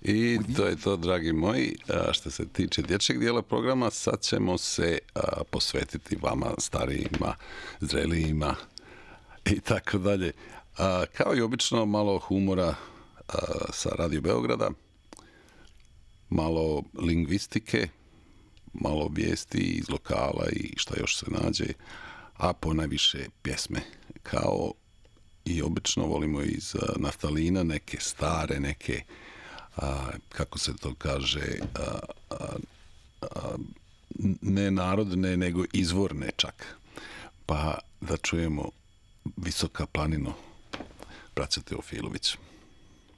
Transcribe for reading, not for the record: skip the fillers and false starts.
I to je to, dragi moji. Što se tiče dječjeg dijela programa, sad ćemo se posvetiti vama, starijima, zrelijima i tako dalje. Kao i obično, malo humora sa Radio Beograda, malo lingvistike, malo vijesti iz lokala i šta još se nađe, a ponajviše pjesme. Kao i obično volimo iz naftalina neke stare, neke kako se to kaže, ne narodne, nego izvorne čak. Pa da čujemo Visoka planino, braća Teofilović.